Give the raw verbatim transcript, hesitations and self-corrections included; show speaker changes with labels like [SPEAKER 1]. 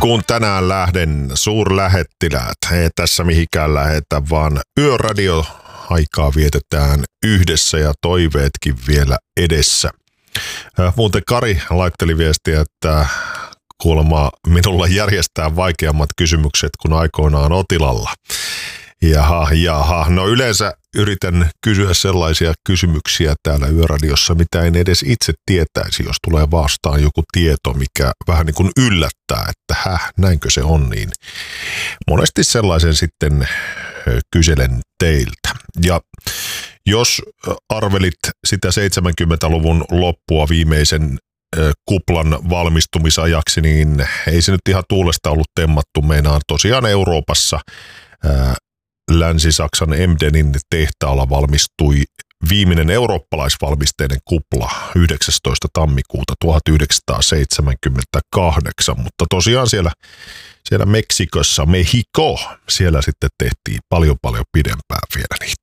[SPEAKER 1] Kun tänään lähden suurlähettiläät, ei tässä mihinkään lähetä, vaan yöradio aikaa vietetään yhdessä ja toiveetkin vielä edessä. Äh, muuten Kari laitteli viestiä, että kuulemma minulla järjestää vaikeammat kysymykset kuin aikoinaan Otilalla. Jaha, jaha. No yleensä yritän kysyä sellaisia kysymyksiä täällä yöradiossa, mitä en edes itse tietäisi, jos tulee vastaan joku tieto, mikä vähän niin kuin yllättää, että häh, näinkö se on niin. Monesti sellaisen sitten kyselen teiltä. Ja jos arvelit sitä seitsemänkymmentäluvun loppua viimeisen kuplan valmistumisajaksi, niin ei se nyt ihan tuulesta ollut temmattu. Meinaan tosiaan Euroopassa ää, Länsi-Saksan Emdenin tehtaalla valmistui viimeinen eurooppalaisvalmisteinen kupla yhdeksästoista tammikuuta tuhatyhdeksänsataaseitsemänkymmentäkahdeksan, mutta tosiaan siellä, siellä Meksikossa, Mexico, siellä sitten tehtiin paljon paljon pidempään vielä niitä.